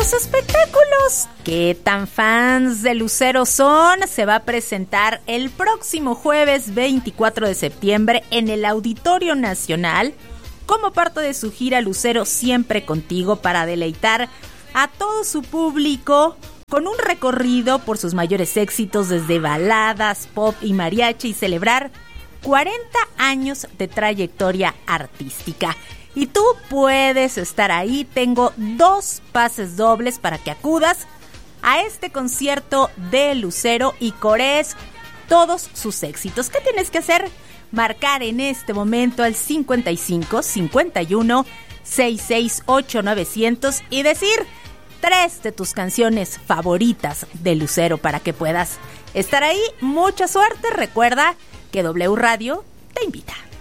los espectáculos. ¿Qué tan fans de Lucero son? Se va a presentar el próximo jueves 24 de septiembre en el Auditorio Nacional como parte de su gira Lucero Siempre Contigo, para deleitar a todo su público con un recorrido por sus mayores éxitos desde baladas, pop y mariachi, y celebrar 40 años de trayectoria artística. Y tú puedes estar ahí. Tengo 2 pases dobles para que acudas a este concierto de Lucero y corees todos sus éxitos. ¿Qué tienes que hacer? Marcar en este momento al 55 51 668 900 y decir 3 de tus canciones favoritas de Lucero para que puedas estar ahí. Mucha suerte. Recuerda que W Radio te invita.